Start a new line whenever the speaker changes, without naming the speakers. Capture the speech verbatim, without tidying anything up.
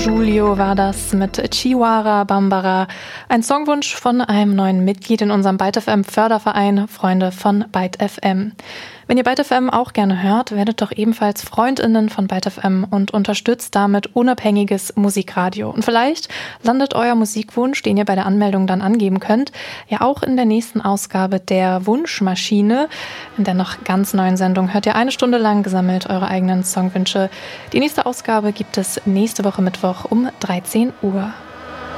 Giulio war das mit Chihuahua Bambara, ein Songwunsch von einem neuen Mitglied in unserem Byte F M Förderverein Freunde von Byte F M. Wenn ihr Byte F M auch gerne hört, werdet doch ebenfalls FreundInnen von Byte F M und unterstützt damit unabhängiges Musikradio. Und vielleicht landet euer Musikwunsch, den ihr bei der Anmeldung dann angeben könnt, ja auch in der nächsten Ausgabe der Wunschmaschine. In der noch ganz neuen Sendung hört ihr eine Stunde lang gesammelt eure eigenen Songwünsche. Die nächste Ausgabe gibt es nächste Woche Mittwoch um dreizehn Uhr.